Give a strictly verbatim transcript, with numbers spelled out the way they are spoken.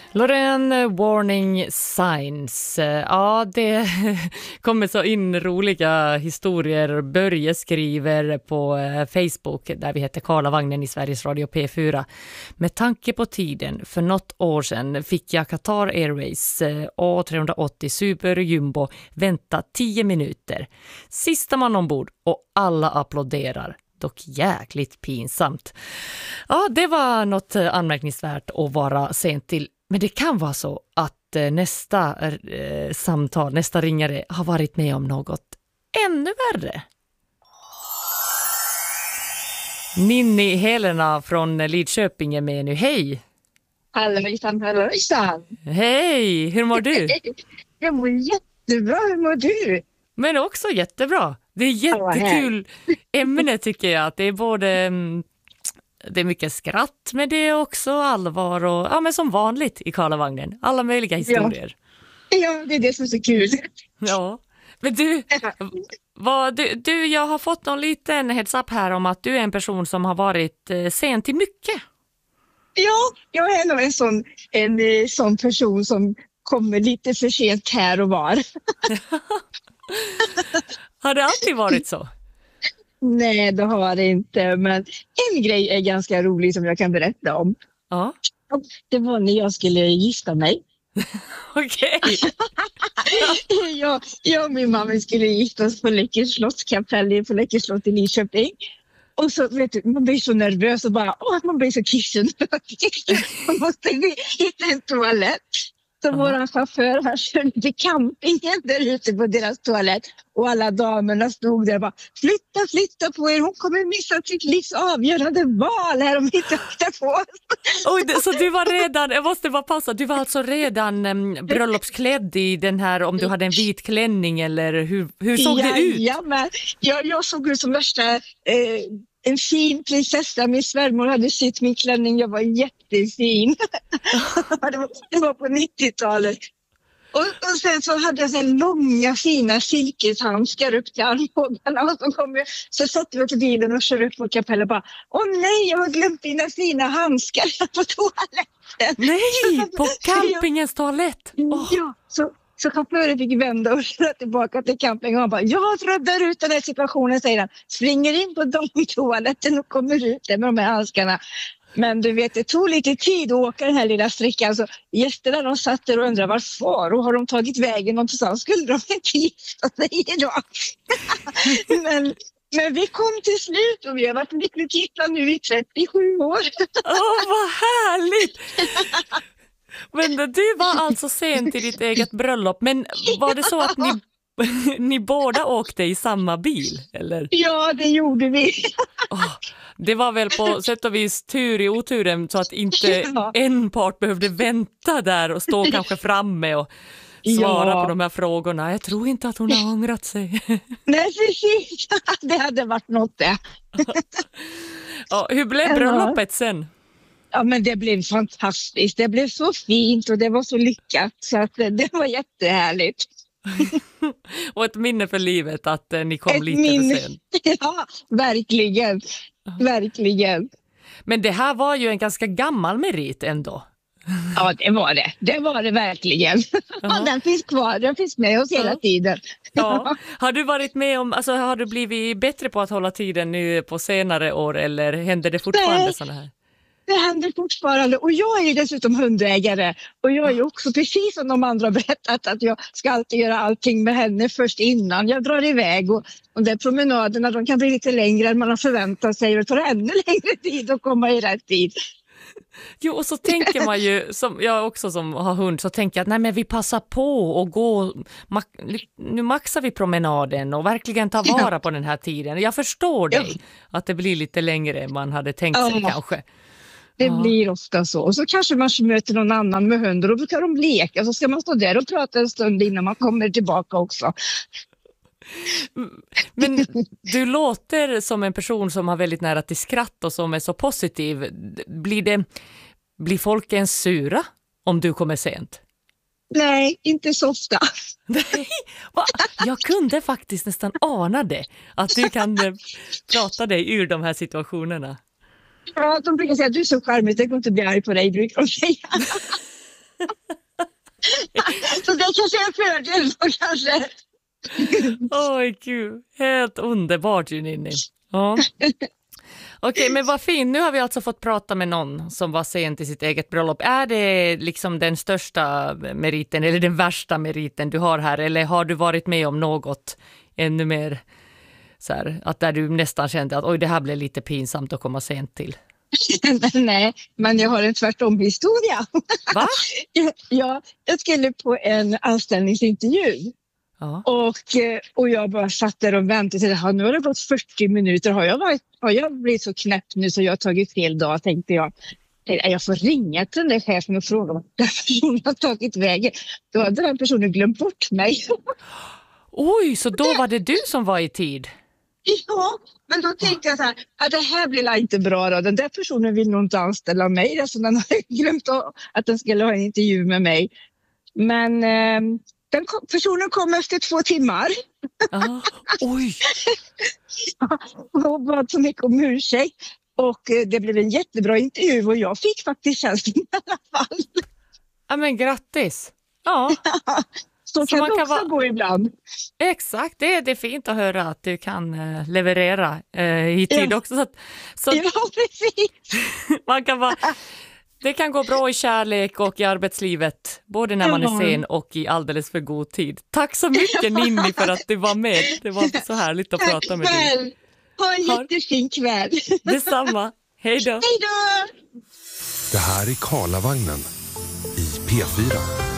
Loreen, Warning Signs. Ja, det kommer så in roliga historier. Börje skriver på Facebook, där vi heter Karlavagnen i Sveriges Radio P fyra. Med tanke på tiden, för något år sedan fick jag Qatar Airways A tre åttio Super Jumbo vänta tio minuter. Sista man ombord och alla applåderar. Dock jäkligt pinsamt. Ja, det var något anmärkningsvärt att vara sent till. Men det kan vara så att nästa eh, samtal, nästa ringare har varit med om något ännu värre. Ninni Helena från Lidköping är med nu. Hej! Hallåjsan, hallåjsan! Hej! Hur mår du? Jag mår jättebra, hur mår du? Men också jättebra. Det är jättekul ämne tycker jag. Att det är både... Det är mycket skratt, men det är också allvar och ja, men som vanligt i Karlavagnen. Alla möjliga historier. Ja, ja det är det som är så kul. Ja, men du, vad, du, du, jag har fått någon liten heads up här om att du är en person som har varit eh, sent till mycket. Ja, jag är nog en sån, en, en sån person som kommer lite för sent här och var. Har det alltid varit så? Nej, det har det inte. Men en grej är ganska rolig som jag kan berätta om. Ja. Det var när jag skulle gifta mig. Okej. jag, jag och min mamma skulle gifta oss på Läckers slottskapell på Läckers slott i Lidköping. Och så vet du, man blir så nervös och bara, åh, man blir så kissen. Man måste hitta en toalett. Så uh-huh. Våran chaufför här körde till campingen där ute på deras toalett. Och alla damerna stod där och bara, flytta, flytta på er. Hon kommer missa sitt livs avgörande val här om inte flyttar på oss. Oj, så du var redan, jag måste bara passa, du var alltså redan um, bröllopsklädd i den här, om du hade en vit klänning eller hur, hur såg ja, det ut? Ja, men jag, jag såg ut som värsta... Eh, en fin prinsessa, min svärmor hade sytt min klänning, jag var jättefin. det, var, det var på nittiotalet. Och, och sen så hade jag så långa fina silkeshandskar upp till armbågarna. Och så, kom jag, så satt vi till bilen och körde upp på kapellen och bara, åh nej, jag har glömt dina fina handskar på toaletten. Nej, på campingens toalett. Oh. Ja, så... Så chauffören fick vända och köra tillbaka till campingen och han bara, jag räddar ut den här situationen, säger han. Springer in på toaletten och kommer ut där med de här handskarna. Men du vet, det tog lite tid att åka den här lilla sträckan. Så gästerna de satt där och undrade, varför? Och har de tagit vägen någonstans? Skulle de inte gifta sig idag? men, men vi kom till slut och vi har varit lyckligt gifta nu i trettiosju år. Åh, oh, vad härligt! Men du var alltså sent i ditt eget bröllop. Men var det så att ni, ni båda åkte i samma bil? Eller? Ja, det gjorde vi. Oh, det var väl på sätt och vis tur i oturen så att inte ja. en part behövde vänta där och stå kanske framme och svara ja. på de här frågorna. Jag tror inte att hon har ångrat sig. Nej, precis. Det hade varit något det. Ja, hur blev bröllopet sen? Ja, men det blev fantastiskt. Det blev så fint och det var så lyckat. Så att det var jättehärligt. Och ett minne för livet att eh, ni kom ett lite minne. för sent. Ja, verkligen. Verkligen. Men det här var ju en ganska gammal merit ändå. Ja, det var det. Det var det verkligen. Uh-huh. Den finns kvar. Den finns med oss hela uh-huh. tiden. Ja. Har du varit med om, alltså har du blivit bättre på att hålla tiden nu på senare år eller händer det fortfarande sådana här? Det händer fortfarande och jag är ju dessutom hundägare och jag är ju också precis som de andra berättat att jag ska alltid göra allting med henne först innan jag drar iväg och, och de promenaderna de kan bli lite längre än man har förväntat sig och det tar ännu längre tid att komma i rätt tid. Jo, och så tänker man ju, som jag också som har hund, så tänker jag att nej men vi passar på och gå, nu maxar vi promenaden och verkligen tar vara ja. på den här tiden. Jag förstår dig ja. att det blir lite längre än man hade tänkt sig ja. kanske. Det ja. blir ofta så. Och så kanske man möter någon annan med hundar och då kan de leka. Så ska man stå där och prata en stund innan man kommer tillbaka också. Men du låter som en person som har väldigt nära till skratt och som är så positiv. Blir, det, blir folk ens sura om du kommer sent? Nej, inte så ofta. Nej, va? Jag kunde faktiskt nästan ana det. Att du kan prata dig ur de här situationerna. Ja, de brukar säga att du är så charmig, det går inte bli arg på dig, brukar de säga. det kanske är en fördel då kanske. Oj gud, helt underbart ju Ninni. Ja. Okej, men vad fint. Nu har vi alltså fått prata med någon som var sen till sitt eget bröllop. Är det liksom den största meriten eller den värsta meriten du har här? Eller har du varit med om något ännu mer så här, att där du nästan kände att oj, det här blev lite pinsamt att komma sent till? Nej, men jag har en tvärtom historia. Va? Ja, jag skulle på en anställningsintervju. Ja. Och, och jag bara satt där och väntade till det. Nu har det gått fyrtio minuter. Har jag, varit, har jag blivit så knäpp nu så jag har tagit fel dag, tänkte jag. Jag får ringa till den där chefen och fråga vad den personen har tagit vägen. Då hade den personen glömt bort mig. Oj, så då var det du som var i tid? Ja, men då tänkte jag så här, att det här blir inte bra då. Den där personen vill nog inte anställa mig. Alltså den har glömt att den skulle ha en intervju med mig. Men eh, den kom, personen kom efter två timmar. Ah, oj! Och bad så mycket om ursäkt. Och eh, det blev en jättebra intervju och jag fick faktiskt tjänsten i alla fall. Ja, men grattis! Ja. Så, så kan det också vara... gå ibland. Exakt, det är, det är fint att höra att du kan uh, leverera uh, i tid ja. också. Så att, så ja, precis. man kan vara, det kan gå bra i kärlek och i arbetslivet, både när man är sen och i alldeles för god tid. Tack så mycket Ninni för att du var med. Det var så härligt att prata med dig. Ha en jättefin kväll. Detsamma. Hej då. Hej då. Det här är Karlavagnen i P fyra.